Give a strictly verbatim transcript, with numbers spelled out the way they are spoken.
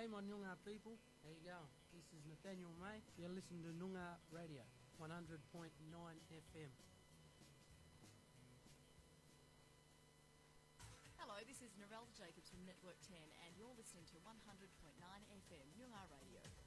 G'day, my Noongar people. How you going? This is Nathaniel May. You're listening to Noongar Radio, one hundred point nine F M. Hello, this is Narelle Jacobs from Network ten, and you're listening to one hundred point nine F M Noongar Radio.